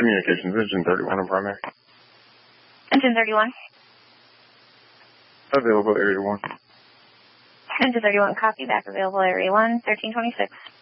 Communications, Engine 31 on primary. Engine 31. Available area 1. Engine 31, copy, back available area 1, 1326.